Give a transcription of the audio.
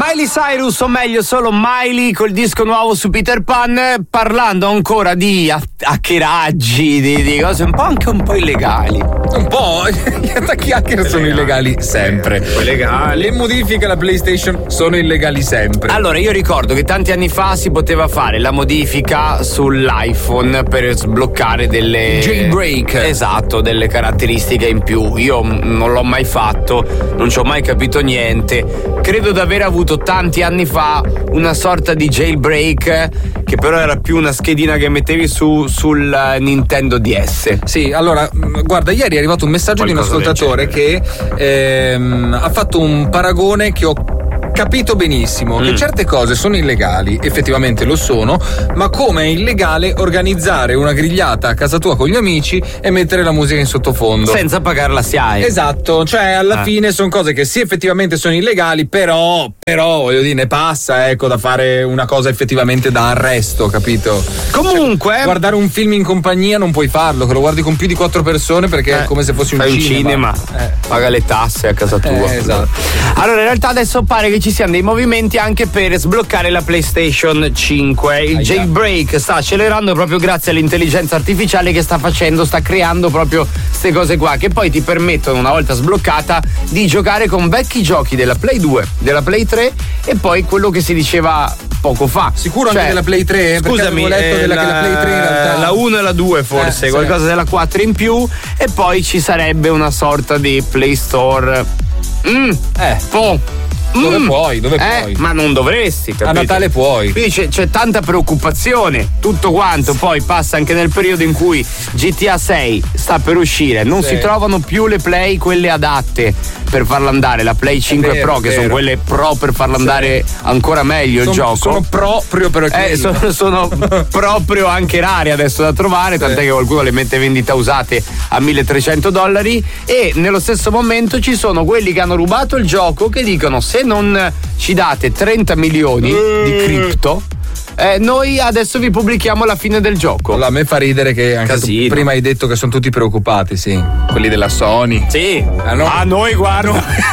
Miley Cyrus, o meglio solo Miley, col disco nuovo su Peter Pan, parlando ancora di hackeraggi, di cose anche un po' illegali. Un po', gli attacchi hacker sono illegali sempre. Le modifiche alla PlayStation sono illegali sempre. Allora, io ricordo che tanti anni fa si poteva fare la modifica sull'iPhone per sbloccare delle jailbreak. Esatto, delle caratteristiche in più. Io non l'ho mai fatto, non ci ho mai capito niente. Credo di aver avuto tanti anni fa una sorta di jailbreak, che però era più una schedina che mettevi sul Nintendo DS. Sì, allora, guarda, ieri è arrivato un messaggio di un ascoltatore che ha fatto un paragone che ho capito benissimo, che certe cose sono illegali, effettivamente lo sono, ma come è illegale organizzare una grigliata a casa tua con gli amici e mettere la musica in sottofondo senza pagare la SIAE. Esatto, cioè alla fine sono cose che sì, effettivamente sono illegali, però voglio dire, ne passa, ecco, da fare una cosa effettivamente da arresto, capito? Comunque, cioè, guardare un film in compagnia non puoi farlo, che lo guardi con più di 4 persone perché è come se fossi un cinema. Paga le tasse a casa tua. Esatto. Allora, in realtà adesso pare che ci siano dei movimenti anche per sbloccare la PlayStation 5. Il jailbreak sta accelerando proprio grazie all'intelligenza artificiale che sta creando proprio queste cose qua, che poi ti permettono, una volta sbloccata, di giocare con vecchi giochi della Play 2, della Play 3 e poi quello che si diceva poco fa. Sicuro, cioè, anche della Play 3? Scusami, letto che la Play 3 in realtà la 1 e la 2 forse, qualcosa della 4 in più, e poi ci sarebbe una sorta di Play Store. Dove puoi? Ma non dovresti, capito? A Natale puoi. Quindi c'è tanta preoccupazione, tutto quanto. Poi passa anche nel periodo in cui GTA 6 sta per uscire, non si trovano più le Play, quelle adatte per farla andare, la Play 5 Pro, che sono quelle pro per farla andare ancora meglio il gioco. Sono proprio per sono proprio anche rare adesso da trovare, tant'è che qualcuno le mette vendita usate a $1.300, e nello stesso momento ci sono quelli che hanno rubato il gioco che dicono: se non ci date 30 milioni di cripto, noi adesso vi pubblichiamo la fine del gioco. Allora, a me fa ridere che anche tu prima hai detto che sono tutti preoccupati, sì, quelli della Sony. Sì, a noi guarda.